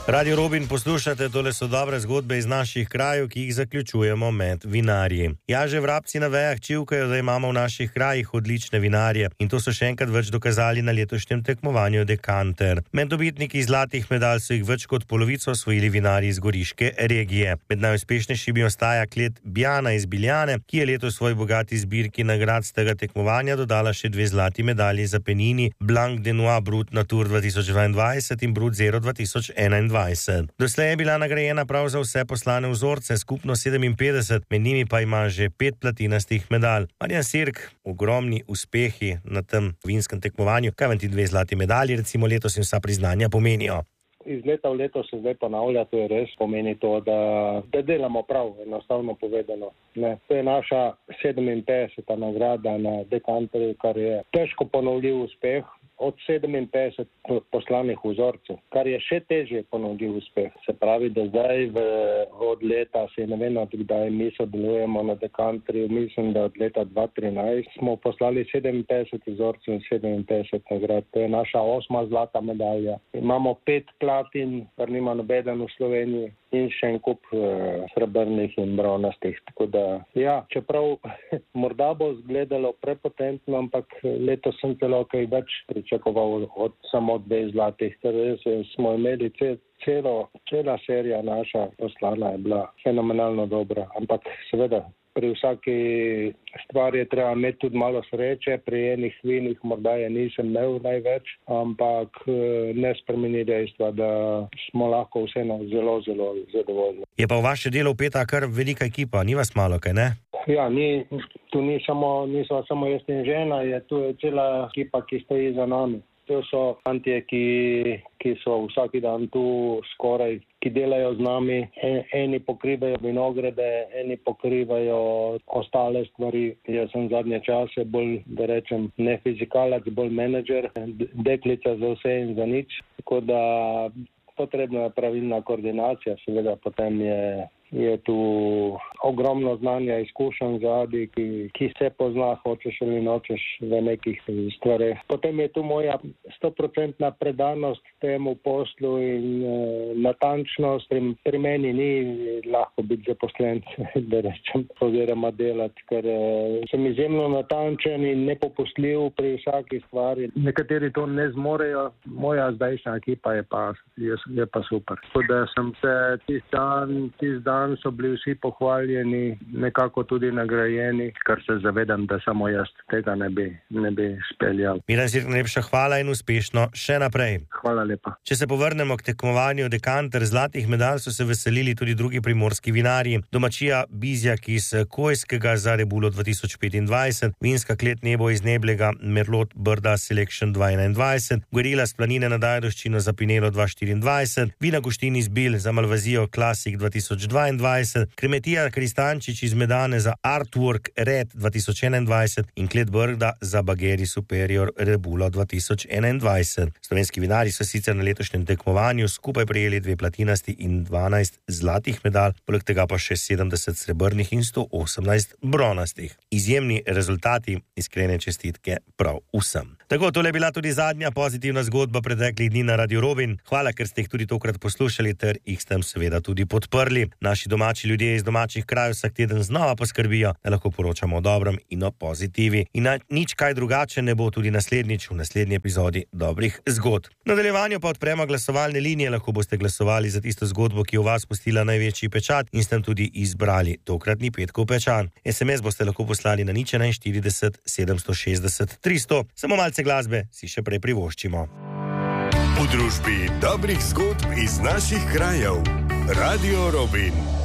Radio Robin poslušate, tole so dobre zgodbe iz naših krajev, ki jih zaključujemo med vinarji. Ja, že vrabci na vejah čivkajo, da imamo v naših krajih odlične vinarje in to so še enkrat več dokazali na letošnjem tekmovanju Dekanter. Med dobitniki zlatih medalj so jih več kot polovico osvojili vinarji iz goriške regije. Med najuspešnejšimi ostaja klet Bjana iz Biljane, ki je letos svoj bogati zbirki nagrad z tega tekmovanja dodala še 2 zlati medalji za penini Blanc de Noix Brut Natur 2022 in Brut Zero 2021. Doslej je bila nagrajena prav za vse poslane vzorce, skupno 57, med njimi pa ima že 5 platinastih medalj. Marjan Sirk, ogromni uspehi na tem vinskem tekmovanju, kaj vam ti 2 zlati medalji, recimo letos in vsa priznanja pomenijo? Iz leta v leto se zdaj ponavlja, to je res, pomeni to, da delamo prav, enostavno povedano. Ne. To je naša 57. nagrada na Dekanterju, kar je težko ponovljiv uspeh od 57 poslanih vzorcev, kar je še težje ponovljiv uspeh. Se pravi, da zdaj od leta, se ne vem, kdaj mi sodelujemo na Dekanterju, mislim, da od leta 2013 smo poslali 57 vzorcev in 57 nagrad. To je naša 8. zlata medalja. Imamo 5 platin, kar nima nobeden v Sloveniji, in še en kup srebrnih in bronastih. Tako da, ja, čeprav morda bo izgledalo prepotentno, ampak letos sem celo kaj več pričakoval od samo 2 zlatih, ker smo imeli cela serija naša poslana je bila fenomenalno dobra, ampak seveda pri vsaki stvari je treba imeti tudi malo sreče, pri enih vinih morda je nisem imel največ, ampak ne spremeni dejstva, da smo lahko vseeno zelo, zelo zadovoljni. Je pa v vaše delo vpeta kar velika ekipa, ni vas malo, kaj ne? Ja, tu niso samo jaz in žena, tu je cela ekipa, ki stoji za nami. To so fantje, ki so vsaki dan tu skoraj, ki delajo z nami. Eni pokrivajo vinograde, eni pokrivajo ostale stvari. Jaz sem zadnje čase bolj, da rečem, ne fizikalec, bolj menedžer, deklica za vse in za nič. Tako da potrebna je pravilna koordinacija, seveda potem je tu ogromno znanja, izkušenj zadaj, ki se pozna, hočeš ali nočeš v nekih stvareh. Potem je tu moja 100% predanost temu poslu in natančnost. Pri meni ni lahko biti zaposlen, da rečem, oziroma delati, ker sem izjemno natančen in nepopustljiv pri vsaki stvari. Nekateri to ne zmorejo, moja zdajšnja ekipa je pa super. Tako da sem se tisti dan so bili vsi pohvaljeni, nekako tudi nagrajeni, kar se zavedam, da samo jaz tega ne bi speljal. Miran Sirk, najlepša hvala in uspešno še naprej. Hvala lepa. Če se povrnemo k tekmovanju Dekanter, zlatih medalj so se veselili tudi drugi primorski vinarji. Domačija Bizjak iz Kojskega za Rebulo 2025, vinska klet Nebo iz Neblega, Merlot Brda Selection 2021, Gorila s planine na Dajdoščino za Pinelo 2024, Vina Guštin iz Bil za Malvazijo Classic 2022, Kremetija Kristančič iz Medane za Artwork Red 2021 in klet Brda za Bageri Superior Rebulo 2021. Slovenski vinarji so sicer na letošnjem tekmovanju skupaj prejeli 2 platinasti in 12 zlatih medalj, poleg tega pa še 70 srebrnih in 118 bronastih. Izjemni rezultati, iskrene čestitke prav vsem. Tako, tole je bila tudi zadnja pozitivna zgodba preteklih dni na Radio Robin. Hvala, ker ste jih tudi tokrat poslušali ter jih s tem seveda tudi podprli. Naši domači ljudje iz domačih krajev vsak teden znova poskrbijo, da lahko poročamo o dobrem in o pozitivi. In nič kaj drugače ne bo tudi naslednjič v naslednji epizodi dobrih zgodb. V nadaljevanju pa odpremo glasovalne linije, lahko boste glasovali za tisto zgodbo, ki je v vas pustila največji pečat in s tem tudi izbrali tokratni petkov pečat. SMS boste lahko poslali na 041 760 300. Samo malce glasbe si še prej privoščimo. V družbi dobrih zgodb iz naših krajev. Radio Robin.